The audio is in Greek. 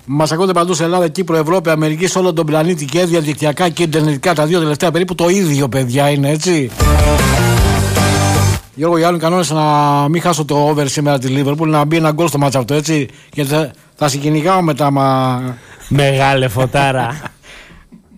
Μας ακούτε παντού σε Ελλάδα, Κύπρο, Ευρώπη, Αμερική, σε όλο τον πλανήτη και διαδικτυακά και ιντερνετικά. Τα 2 τελευταία περίπου το ίδιο, παιδιά, είναι έτσι. Γιώργο, για άλλον κανόνες να μην χάσω το over σήμερα τη Liverpool, να μπει ένα γκολ στο μάτσα αυτό, έτσι. Γιατί θα συγκυνηγάω μετά. Μεγάλε φωτάρα.